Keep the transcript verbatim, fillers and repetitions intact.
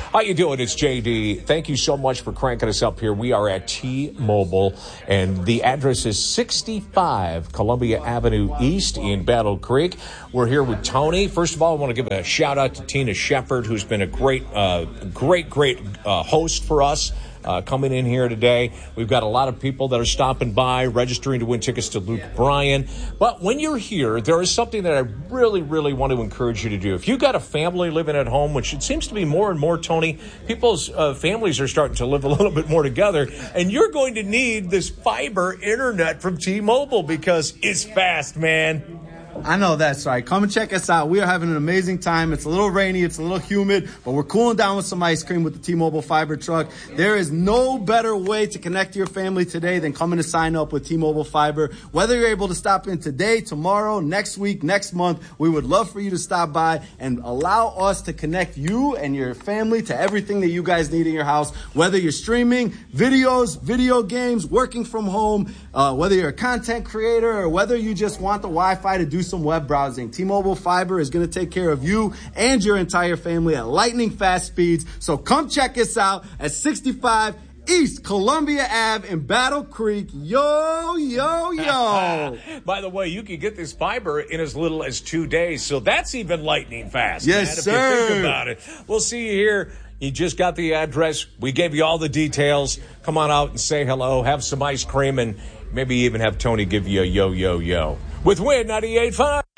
How you doing? It's J D. Thank you so much for cranking us up here. We are at T-Mobile, and the address is sixty-five Columbia Avenue East in Battle Creek. We're here with Tony. First of all, I want to give a shout-out to Tina Shepard, who's been a great, uh, great, great uh, host for us. Uh, coming in here today. We've got a lot of people that are stopping by, registering to win tickets to Luke Bryan. But when you're here, there is something that I really, really want to encourage you to do. If you've got a family living at home, which it seems to be more and more, Tony, people's uh, families are starting to live a little bit more together, and you're going to need this fiber internet from T-Mobile because it's fast, man. I know that's right. Come and check us out. We are having an amazing time. It's a little rainy. It's a little humid, but we're cooling down with some ice cream with the T-Mobile Fiber truck. There is no better way to connect to your family today than coming to sign up with T-Mobile Fiber. Whether you're able to stop in today, tomorrow, next week, next month, we would love for you to stop by and allow us to connect you and your family to everything that you guys need in your house. Whether you're streaming videos, video games, working from home, uh, whether you're a content creator or whether you just want the Wi-Fi to do some web browsing, T-Mobile Fiber is going to take care of you and your entire family at lightning fast speeds. So come check us out at sixty-five East Columbia Ave in Battle Creek. Yo, yo, yo. By the way, you can get this fiber in as little as two days. So that's even lightning fast. Yes, man, sir. If you think about it. We'll see you here. You just got the address. We gave you all the details. Come on out and say hello. Have some ice cream and maybe even have Tony give you a yo, yo, yo. With Win ninety-eight point five.